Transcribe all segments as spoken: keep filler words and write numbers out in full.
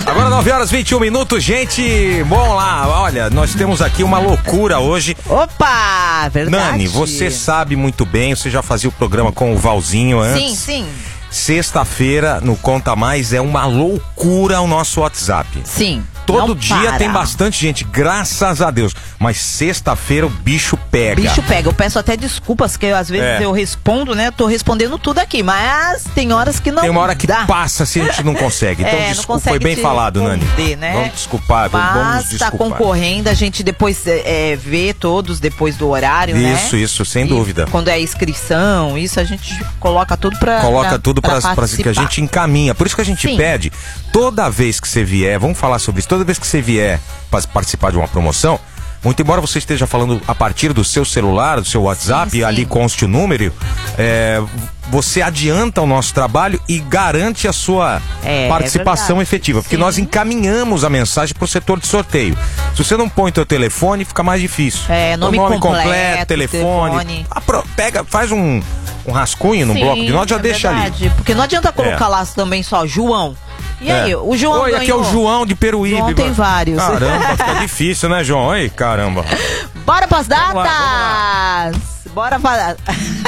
Agora nove horas e vinte e um minutos, gente. Bom lá, olha, nós temos aqui uma loucura hoje. Opa, verdade. Nani, você sabe muito bem, você já fazia o programa com o Valzinho antes. Sim, sim. Sexta-feira no Conta Mais é uma loucura o nosso WhatsApp. Sim. Todo não dia para. tem bastante gente, graças a Deus. Mas sexta-feira o bicho pega. Bicho pega. Eu peço até desculpas, que eu, às vezes É. eu respondo, né? Tô respondendo tudo aqui, mas tem horas que não Tem uma hora que dá. passa se a gente não consegue. Então, É, não desculpa, consegue foi bem te falado, Nani. responder, né? Vamos desculpar, vamos Mas nos tá desculpar. concorrendo, a gente depois é, vê todos depois do horário, né? Isso, isso, sem E dúvida. Quando é inscrição, isso a gente coloca tudo pra Coloca pra, tudo pra pra, pra que a participar. gente encaminha. Por isso que a gente Sim. pede, toda vez que você vier, vamos falar sobre isso, toda vez que você vier para participar de uma promoção, muito embora você esteja falando a partir do seu celular, do seu WhatsApp, Sim, e ali sim. conste o número, é, você adianta o nosso trabalho e garante a sua É, participação é verdade. efetiva, porque Sim. nós encaminhamos a mensagem para o setor de sorteio. Se você não põe teu telefone, fica mais difícil. É, nome o nome completo, completo, telefone. telefone. Apro- pega, faz um, um rascunho no Sim, bloco de notas, já é deixa ali. verdade, porque não adianta colocar É. lá também só João. E aí, É. o João Oi, aqui é ganhou. o João de Peruíbe. João tem mano. vários. Caramba, fica difícil, né, João? Oi, caramba. Bora pras datas! Vamos lá, Bora pra...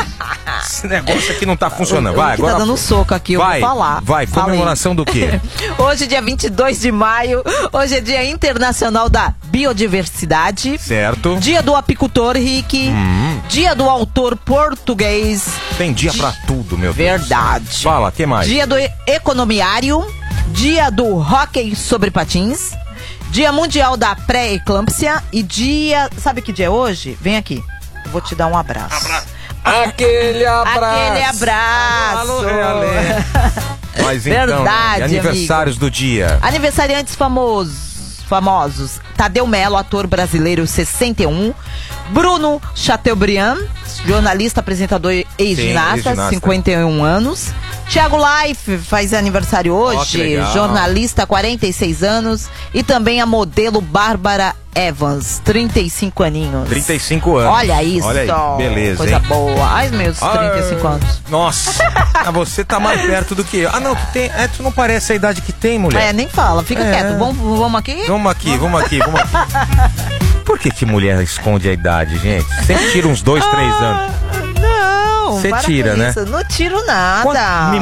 Esse negócio aqui não tá funcionando. Eu Vai, que agora. tá dando soco aqui, eu vai, vou falar. Vai, Fala aí. comemoração do quê? Hoje, dia vinte e dois de maio, hoje é Dia Internacional da Biodiversidade. Certo. Dia do Apicultor, Rick. Hum. Dia do Autor Português. Tem dia pra tudo, meu Deus. Verdade. Fala, o que mais? Dia do Economiário. Dia do Hóquei sobre Patins. Dia Mundial da Pré-Eclâmpsia. E dia... Sabe que dia é hoje? Vem aqui. Eu vou te dar um abraço. Aquele abraço. Aquele abraço. Alô, Realê. Mas então, Verdade, né? Aniversários do dia. Aniversariantes famosos, famosos. Tadeu Mello, ator brasileiro, sessenta e um. Bruno Chateaubriand, jornalista, apresentador e ex-ginasta, ex-ginasta. cinquenta e um anos. Thiago Life faz aniversário Ó, que hoje, legal. jornalista, quarenta e seis anos. E também a modelo Bárbara Evans, trinta e cinco aninhos. trinta e cinco anos. Olha isso. Olha aí, beleza, Coisa hein? boa. Ai, meus trinta e cinco Ah, anos. Nossa, ah, você tá mais perto do que eu. Ah, não, tu, tem, é, tu não parece a idade que tem, mulher. É, nem fala, fica É. quieto. Vamos, vamos aqui? Vamos aqui, vamos aqui, vamos aqui. Por que que mulher esconde a idade, gente? Sempre tira uns dois, três anos. Não, Cê para tira, com né? isso. Não tiro nada. Quanto- me